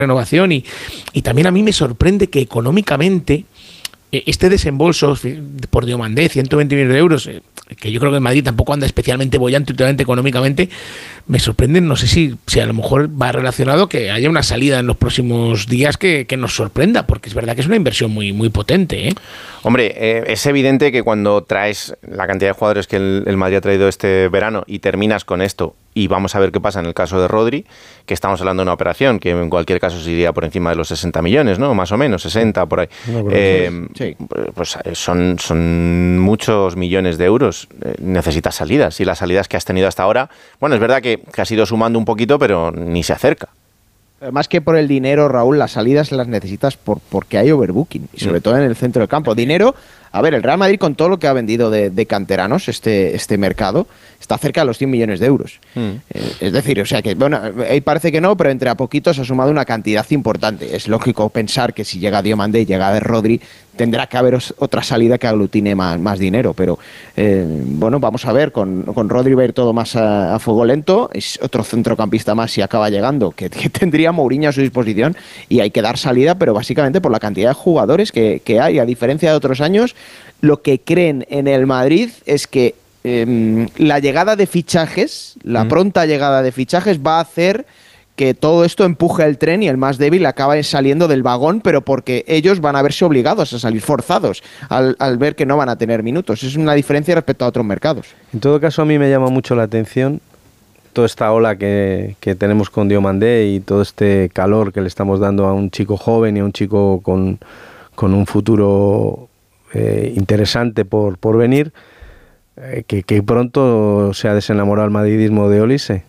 renovación y también a mí me sorprende que económicamente este desembolso por Diomandé, 120 millones de euros, que yo creo que en Madrid tampoco anda especialmente bollante últimamente económicamente, me sorprende, no sé si a lo mejor va relacionado que haya una salida en los próximos días que nos sorprenda, porque es verdad que es una inversión muy, muy potente, ¿eh? Hombre, es evidente que cuando traes la cantidad de jugadores que el Madrid ha traído este verano y terminas con esto, y vamos a ver qué pasa en el caso de Rodri, que estamos hablando de una operación que en cualquier caso se iría por encima de los 60 millones, ¿no? Más o menos, 60 por ahí. Sí. Pues son muchos millones de euros. Necesitas salidas, y las salidas que has tenido hasta ahora, bueno, es verdad que has ido sumando un poquito, pero ni se acerca. Más que por el dinero, Raúl, las salidas las necesitas porque hay overbooking, y sobre todo en el centro del campo. Dinero, a ver, el Real Madrid con todo lo que ha vendido de canteranos este mercado, está cerca de los 100 millones de euros. Es decir, o sea que, bueno, ahí parece que no, pero entre a poquitos ha sumado una cantidad importante. Es lógico pensar que si llega Diomandé y llega de Rodri, tendrá que haber otra salida que aglutine más dinero, pero bueno, vamos a ver, con Rodri va a ir todo más a fuego lento, es otro centrocampista más si acaba llegando, que tendría Mourinho a su disposición, y hay que dar salida, pero básicamente por la cantidad de jugadores que hay, a diferencia de otros años. Lo que creen en el Madrid es que la llegada de fichajes, la pronta llegada de fichajes va a hacer que todo esto empuje el tren y el más débil acabe saliendo del vagón, pero porque ellos van a verse obligados a salir forzados al ver que no van a tener minutos. Es una diferencia respecto a otros mercados. En todo caso, a mí me llama mucho la atención toda esta ola que tenemos con Diomandé y todo este calor que le estamos dando a un chico joven y a un chico con un futuro interesante por venir, que pronto se ha desenamorado el madridismo de Olise.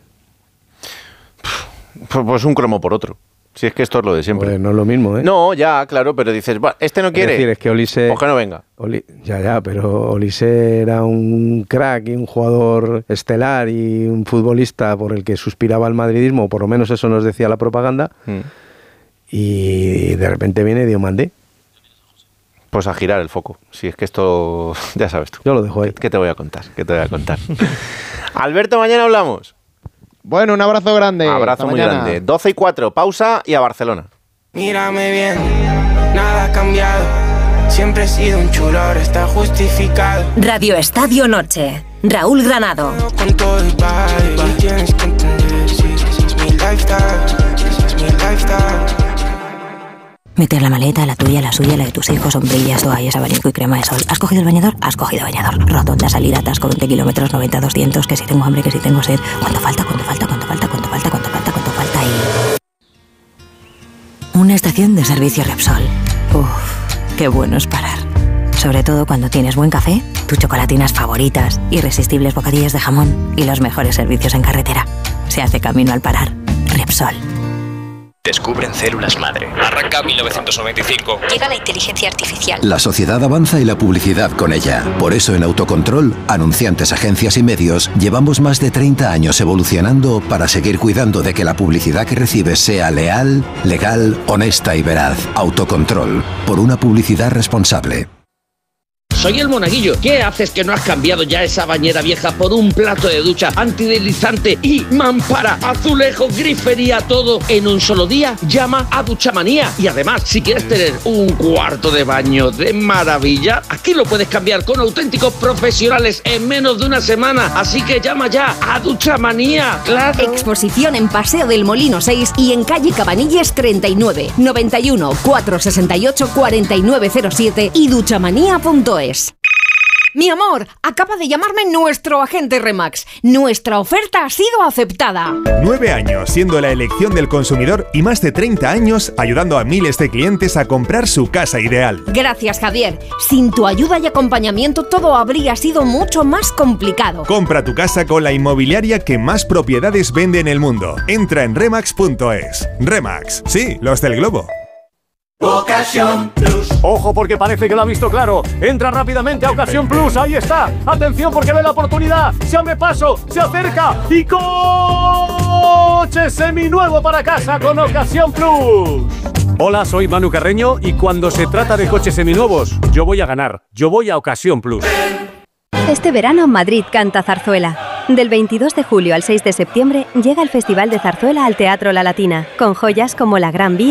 Pues un cromo por otro. Si es que esto es lo de siempre. Pues no es lo mismo, ¿eh? No, ya, claro, pero dices, este no quiere. Es decir, es que Olise... Pues que no venga. Pero Olise era un crack y un jugador estelar y un futbolista por el que suspiraba el madridismo, o por lo menos eso nos decía la propaganda, y de repente viene Diomandé. Pues a girar el foco. Si es que esto, ya sabes tú. Yo lo dejo ahí. ¿Qué te voy a contar? Alberto, mañana hablamos. Bueno, un abrazo grande. Abrazo muy grande. 12:04, pausa y a Barcelona. Mírame bien, nada ha cambiado. Siempre he sido un chulo, ahora está justificado. Radio Estadio Noche. Raúl Granado. Con todo el baile, tienes que entender, sí, es mi lifestyle, es mi lifestyle. Meter la maleta, la tuya, la suya, la de tus hijos, sombrillas, toallas, abanico y crema de sol. ¿Has cogido el bañador? Has cogido bañador. Rotonda, salida, atasco, 20 kilómetros, 90, 200, que si tengo hambre, que si tengo sed. ¿Cuánto falta? Y... Una estación de servicio Repsol. Uff, qué bueno es parar. Sobre todo cuando tienes buen café, tus chocolatinas favoritas, irresistibles bocadillos de jamón y los mejores servicios en carretera. Se hace camino al parar. Repsol. Descubren células madre. Arranca 1995. Llega la inteligencia artificial. La sociedad avanza y la publicidad con ella. Por eso en Autocontrol, anunciantes, agencias y medios, llevamos más de 30 años evolucionando para seguir cuidando de que la publicidad que recibes sea leal, legal, honesta y veraz. Autocontrol. Por una publicidad responsable. Soy el Monaguillo. ¿Qué haces que no has cambiado ya esa bañera vieja por un plato de ducha antideslizante y mampara, azulejo, grifería, todo en un solo día? Llama a Duchamanía. Y además, si quieres tener un cuarto de baño de maravilla, aquí lo puedes cambiar con auténticos profesionales en menos de una semana. Así que llama ya a Duchamanía. ¡Claro! Exposición en Paseo del Molino 6 y en calle Cabanilles 39, 91 468 4907 y duchamanía.es. Mi amor, acaba de llamarme nuestro agente Remax. Nuestra oferta ha sido aceptada. 9 años siendo la elección del consumidor y más de 30 años ayudando a miles de clientes a comprar su casa ideal. Gracias, Javier. Sin tu ayuda y acompañamiento todo habría sido mucho más complicado. Compra tu casa con la inmobiliaria que más propiedades vende en el mundo. Entra en Remax.es. Remax, sí, los del globo. Ocasión Plus. Ojo porque parece que lo ha visto claro. Entra rápidamente a Ocasión Plus. Ahí está. Atención porque ve la oportunidad. Se abre paso. Se acerca. Y coche seminuevo para casa con Ocasión Plus. Hola, soy Manu Carreño y cuando se trata de coches seminuevos, yo voy a ganar. Yo voy a Ocasión Plus. Este verano Madrid canta zarzuela. Del 22 de julio al 6 de septiembre llega el Festival de Zarzuela al Teatro La Latina, con joyas como La Gran Vía